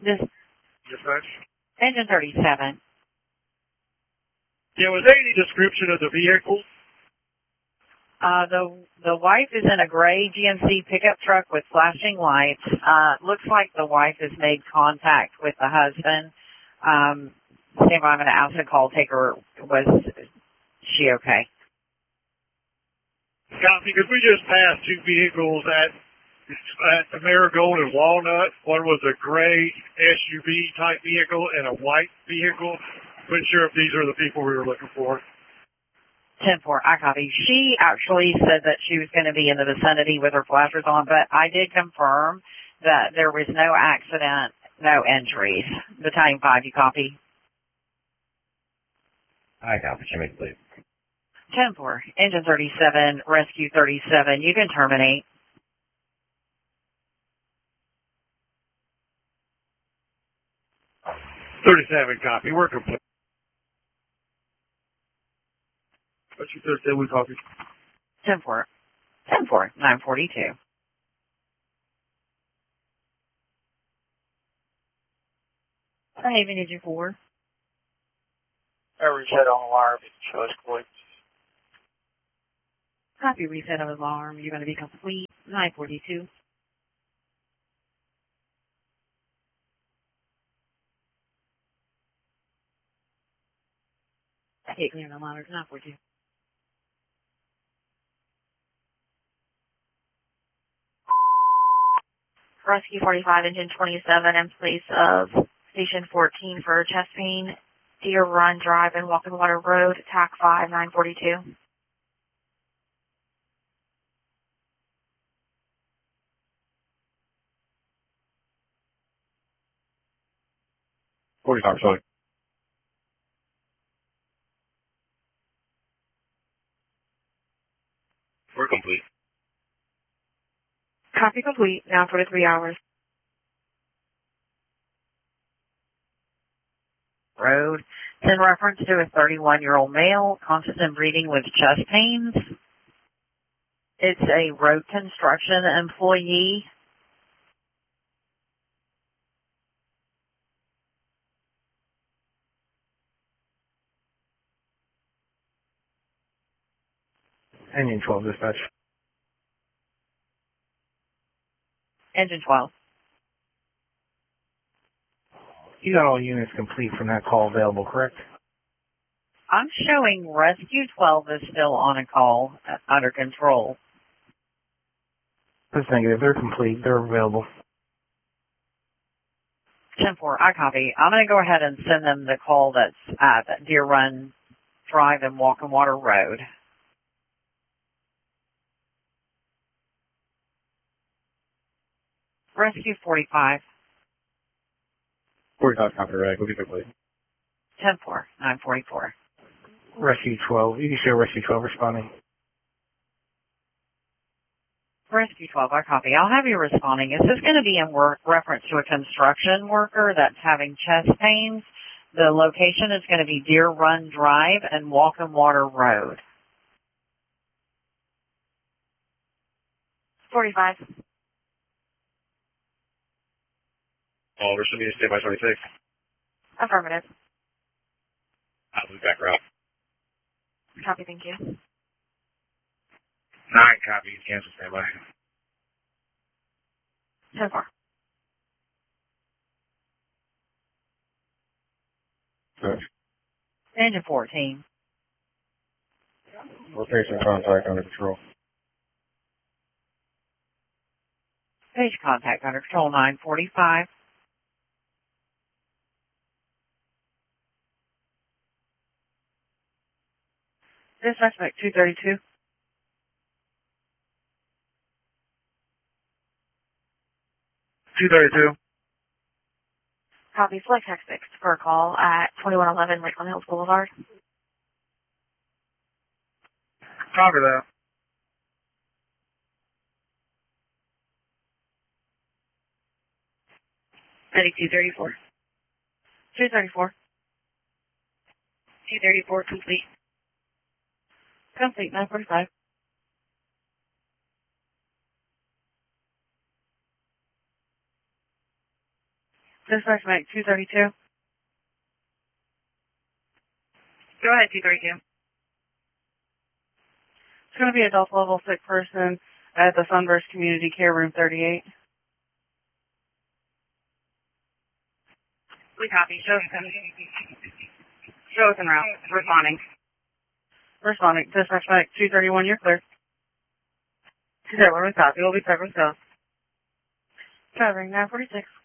This Dispatch? engine 37. Yeah, was there any description of the vehicle? The wife is in a gray GMC pickup truck with flashing lights. Looks like the wife has made contact with the husband. Stand by, I'm going to ask the call taker, was she okay? Copy, because we just passed two vehicles at the Marigold and Walnut. One was a gray SUV type vehicle and a white vehicle. Wasn't sure if these are the people we were looking for. 10-4, I copy. She actually said that she was going to be in the vicinity with her flashers on, but I did confirm that there was no accident, no injuries. Battalion 5, you copy? I copy. Jimmy, please. 10-4, engine 37, rescue 37, you can terminate. .37 copy. We're complete. What's your 37 we copy? 10-4, 10-4, 942. How even did you for? I reset on alarm. Show us quick. Copy, reset of alarm. You're going to be complete. 942. Okay, clear the alarm. 942. Rescue 45, engine 27, in place of station 14 for chest pain. Deer Run Drive and Walking Water Road, TAC 5, 942. Sorry. We're complete. Copy complete. Now for the 3 hours. Road. It's in reference to a 31-year-old male, conscious and breathing with chest pains. It's a road construction employee. Engine 12 dispatch. Engine 12. You got all units complete from that call available, correct? I'm showing Rescue 12 is still on a call, under control. That's negative. They're complete. They're available. 10-4, I copy. I'm going to go ahead and send them the call that's at Deer Run Drive and Walking Water Road. Rescue 45. 45 copy, right? We'll be complete. 10-4, 944. Rescue 12. You can show Rescue 12 responding. Rescue 12, I copy. I'll have you responding. Is this going to be in reference to a construction worker that's having chest pains? The location is going to be Deer Run Drive and Walking Water Road. 45. Oliver, should need to stay by 26. Affirmative. I'll be back route. Copy, thank you. 9 copy. Cancel standby. 10-4. Good. Engine 14. Location contact under control. Page contact under control 945. This suspect 232. 232. Copy, select text fixed for a call at 2111 Lakeland Hills Boulevard. Copy that. Medic 234. 234. 234 complete. Complete 945. Dispatch Mike 232. Go ahead, 232. It's going to be adult level sick person at the Sunburst Community Care Room 38. We copy. Show us en route. Responding. Responding. Dispatch Mike 231, you're clear. 231, we copy. We'll be covered, so. Covering 946.